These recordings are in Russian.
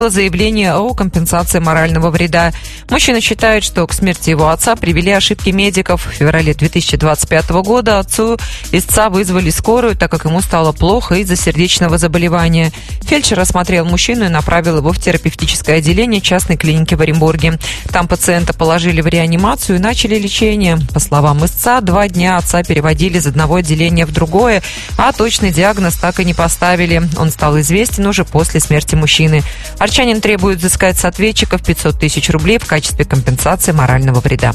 заявление о компенсации морального вреда. Мужчина считает, что к смерти его отца привели ошибки медиков. В феврале 2025 года отцу истца вызвали скорую, так как ему стало плохо из-за сердечного заболевания. Фельдшер осмотрел мужчину и направил его в терапевтическое отделение частной клиники в Оренбурге. Там пациента положили в реанимацию и начали лечение. По словам истца, 2 дня отца переводили из одного отделения в другое, а точный диагноз так и не поставили. Он стал известен уже после смерти мужчины. Арчанин требует взыскать с ответчиков 500 тысяч рублей в качестве компенсации морального вреда.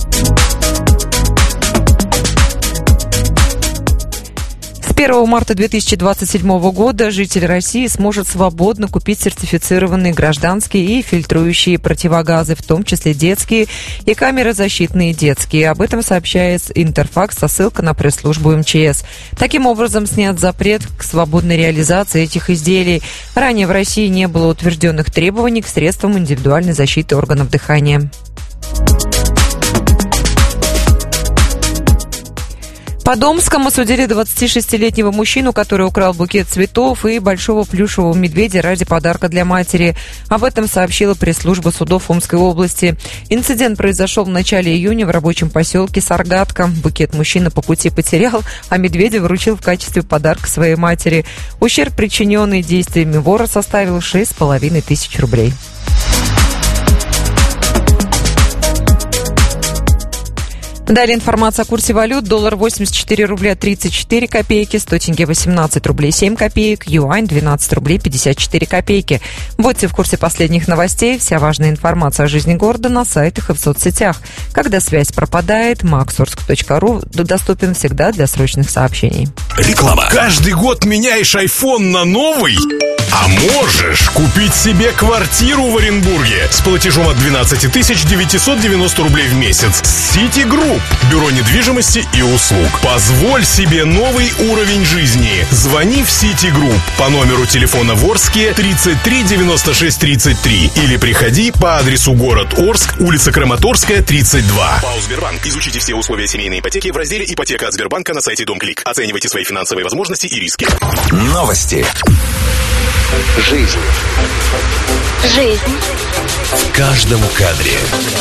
С 1 марта 2027 года житель России сможет свободно купить сертифицированные гражданские и фильтрующие противогазы, в том числе детские и камерозащитные детские. Об этом сообщает Интерфакс со ссылкой на пресс-службу МЧС. Таким образом, снят запрет к свободной реализации этих изделий. Ранее в России не было утвержденных требований к средствам индивидуальной защиты органов дыхания. По Домскому осудили 26-летнего мужчину, который украл букет цветов и большого плюшевого медведя ради подарка для матери. Об этом сообщила пресс-служба судов Омской области. Инцидент произошел в начале июня в рабочем поселке Саргатка. Букет мужчина по пути потерял, а медведя вручил в качестве подарка своей матери. Ущерб, причиненный действиями вора, составил 6500 рублей. Далее информация о курсе валют. Доллар 84 рубля 34 копейки, 100 тенге 18 рублей 7 копеек, юань 12 рублей 54 копейки. Будьте в курсе последних новостей. Вся важная информация о жизни города на сайтах и в соцсетях. Когда связь пропадает, maxorsk.ru доступен всегда для срочных сообщений. Реклама. Каждый год меняешь iPhone на новый? А можешь купить себе квартиру в Оренбурге с платежом от 12 990 рублей в месяц. City Group. Бюро недвижимости и услуг. Позволь себе новый уровень жизни. Звони в City Group по номеру телефона в Орске 33 96 33 или приходи по адресу город Орск, улица Краматорская, 32. ПАО «Сбербанк». Изучите все условия семейной ипотеки в разделе «Ипотека от Сбербанка» на сайте Дом.Клик. Оценивайте свои финансовые возможности и риски. Новости. Жизнь. В каждом кадре.